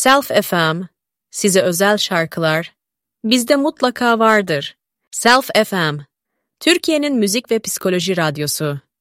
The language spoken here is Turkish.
Self FM, size özel şarkılar, bizde mutlaka vardır. Self FM, Türkiye'nin müzik ve psikoloji radyosu.